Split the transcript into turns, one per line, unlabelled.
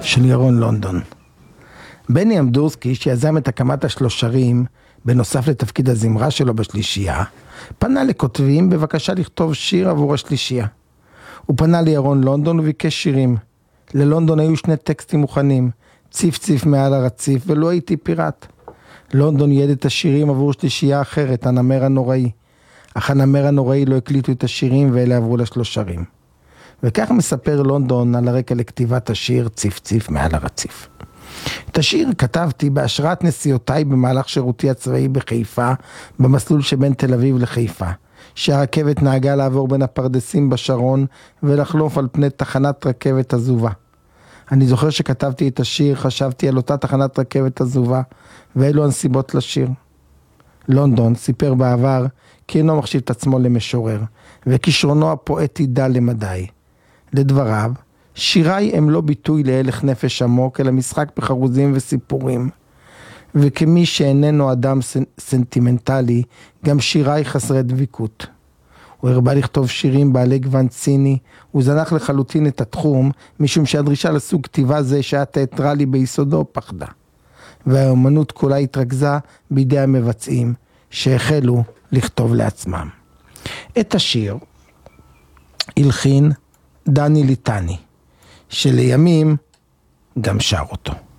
של ירון לונדון. בני אמדורסקי, שיזם את הקמת השלושרים, בנוסף לתפקיד הזמרה שלו בשלישייה, פנה לכותבים בבקשה לכתוב שיר עבור השלישייה. הוא פנה לירון לונדון וביקש שירים. ללונדון היו שני טקסטים מוכנים, ציף ציף מעל הרציף ולא הייתי פיראט. לונדון ייעד את השירים עבור שלישייה אחרת, הנמר הנוראי. אך הנמר הנוראי לא הקליטו את השירים ואלה עברו לשלושרים. וכך מספר לונדון על הרקע לכתיבת השיר ציף ציף מעל הרציף. את השיר כתבתי בהשראת נסיעותיי במהלך שירותי הצבאי בחיפה, במסלול שבין תל אביב לחיפה, שהרכבת נהגה לעבור בין הפרדסים בשרון ולחלוף על פני תחנת רכבת עזובה. אני זוכר שכתבתי את השיר, חשבתי על אותה תחנת רכבת עזובה, ואלו הנסיבות לשיר. לונדון סיפר בעבר כי אינו מחשיב את עצמו למשורר, וכישרונו הפואטי דל למדי. לדבריו, שיריי הם לא ביטוי להלך נפש עמוק, אלא משחק בחרוזים וסיפורים. וכמי שאיננו אדם סנטימנטלי, גם שיריי חסרי דביקות. הוא הרבה לכתוב שירים בעלי גוון ציני, הוא זנח לחלוטין את התחום, משום שהדרישה לסוג כתיבה זה שהיה תיאטרלי ביסודו פחדה. והאומנות כולה התרכזה בידי המבצעים, שהחלו לכתוב לעצמם. את השיר הלחין דני ליטני, שלימים גם שר אותו.